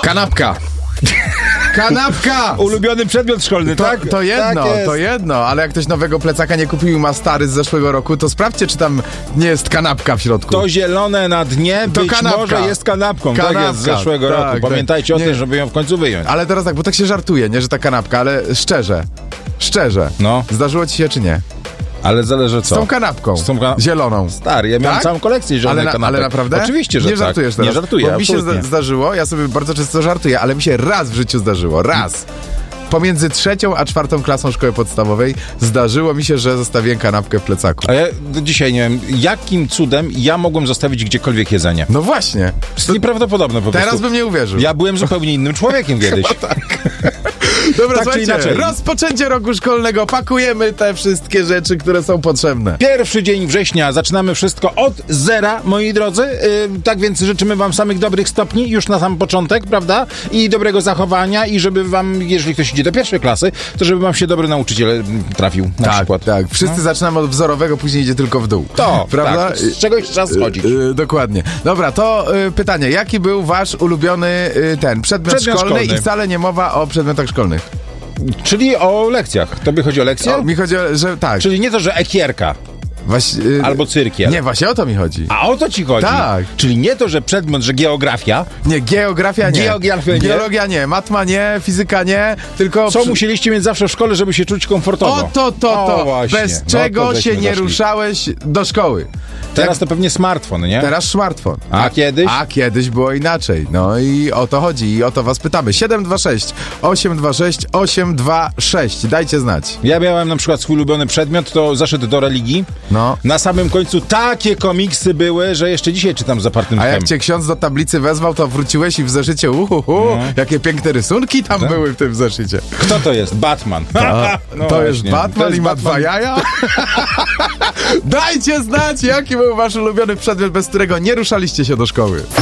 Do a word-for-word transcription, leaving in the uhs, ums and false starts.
Kanapka. Kanapka! Ulubiony przedmiot szkolny, To, tak? to jedno, tak to jedno, ale jak ktoś nowego plecaka nie kupił i ma stary z zeszłego roku, to sprawdźcie, czy tam nie jest kanapka w środku. To zielone na dnie To być kanapka. może jest kanapką. Kanapka, Tak jest z zeszłego tak, roku. tak. Pamiętajcie o Nie. tym, żeby ją w końcu wyjąć. Ale teraz tak, bo tak się żartuje, nie, że ta kanapka, ale szczerze, szczerze, No. zdarzyło ci się czy nie? Ale zależy co. Z tą kanapką, Z tą kan- zieloną. Stary, ja miałem Tak? całą kolekcję zielonych Ale, na, kanapek. ale naprawdę? Oczywiście, że nie tak. żartujesz teraz. Nie żartuję, Bo mi się absolutnie. zda- zdarzyło, ja sobie bardzo często żartuję, ale mi się raz w życiu zdarzyło, raz. Pomiędzy trzecią a czwartą klasą szkoły podstawowej zdarzyło mi się, że zostawiłem kanapkę w plecaku. A ja do dzisiaj nie wiem, jakim cudem ja mogłem zostawić gdziekolwiek jedzenie. No właśnie. To jest nieprawdopodobne po Teraz prostu. bym nie uwierzył. Ja byłem zupełnie innym człowiekiem kiedyś. Dobra, tak czy słuchajcie, inaczej. rozpoczęcie roku szkolnego, pakujemy te wszystkie rzeczy, które są potrzebne. Pierwszy dzień września, zaczynamy wszystko od zera, moi drodzy. Yy, tak więc życzymy wam samych dobrych stopni już na sam początek, prawda? I dobrego zachowania i żeby wam, jeżeli ktoś idzie do pierwszej klasy, to żeby wam się dobry nauczyciel mm, trafił na tak, przykład. tak. Wszyscy zaczynamy od wzorowego, później idzie tylko w dół. To, prawda? tak, z czegoś trzeba schodzić. Y, y, dokładnie. Dobra, to y, pytanie. Jaki był wasz ulubiony y, ten przedmiot, Przedmiot szkolny, szkolny. i wcale nie mowa o przedmiotach szkolnych? Czyli o lekcjach. Tobie chodzi o lekcje? O, mi chodzi o, że tak. Czyli nie to, że ekierka Właśnie, y, albo cyrkiel. Nie, właśnie o to mi chodzi. A o to ci chodzi? Tak. Czyli nie to, że przedmiot, że geografia. Nie, geografia nie. Geografia nie? Geologia nie, matma nie, fizyka nie, tylko... Co przy- musieliście mieć zawsze w szkole, żeby się czuć komfortowo? O to, to, to. O, właśnie. Bez No czego to się żeśmy nie doszli. ruszałeś do szkoły. Teraz to pewnie smartfon, nie? Teraz smartfon. A kiedyś? A kiedyś było inaczej. No i o to chodzi i o to was pytamy. siedem dwa sześć, osiem dwa sześć, osiem dwa sześć. Dajcie znać. Ja miałem na przykład swój ulubiony przedmiot, to zaszedł do religii. No. Na samym końcu takie komiksy były, że jeszcze dzisiaj czytam zapartym A tchem. jak cię ksiądz do tablicy wezwał, to wróciłeś i w zeszycie uhuhu, No. jakie piękne rysunki tam Tak? były w tym zeszycie. Kto to jest? Batman. A, No to jest właśnie. Batman To jest i ma Batman. dwa jaja? Dajcie znać, jaki był wasz ulubiony przedmiot, bez którego nie ruszaliście się do szkoły.